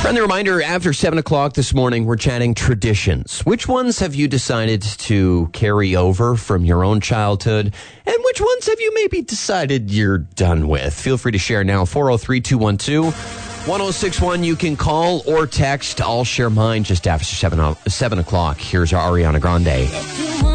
Friendly reminder, after 7 o'clock this morning, we're chatting traditions. Which ones have you decided to carry over from your own childhood? And which ones have you maybe decided you're done with? Feel free to share now. 403-212-1061. You can call or text. I'll share mine just after 7 o'clock. Here's our Ariana Grande.